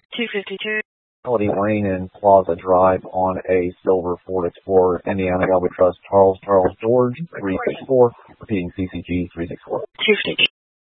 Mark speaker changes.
Speaker 1: 252.
Speaker 2: Melody Lane and Plaza Drive on a silver Ford Explorer, Indiana. God we trust. Charles George 364. Repeating CCG 364.
Speaker 1: 250.